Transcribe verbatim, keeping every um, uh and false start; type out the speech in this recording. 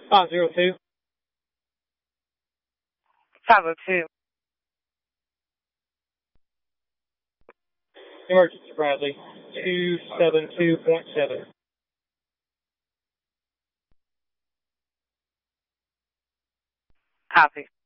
five zero two. five oh two. Emergency Bradley, two seven two point seven. Copy.